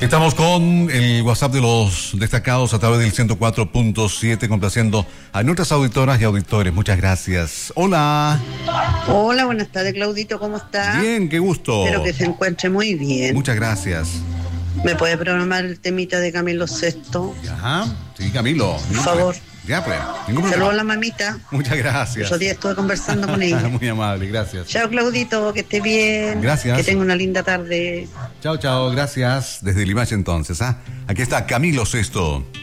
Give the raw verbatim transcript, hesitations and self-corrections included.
Estamos con el WhatsApp de los destacados a través del ciento cuatro punto siete, complaciendo a nuestras auditoras y auditores. Muchas gracias. Hola. Hola, buenas tardes, Claudito, ¿cómo está? Bien, qué gusto. Espero que se encuentre muy bien. Muchas gracias. ¿Me puede programar el temita de Camilo Sesto? Ajá, sí, Camilo. Por favor. Ya, pues. Saludos a la mamita. Muchas gracias. Esos días estuve conversando con ella. Muy amable, gracias. Chao, Claudito, que esté bien. Gracias. Que tenga una linda tarde. Chao, chao, gracias. Desde Limache entonces, ¿ah? Aquí está Camilo Sesto.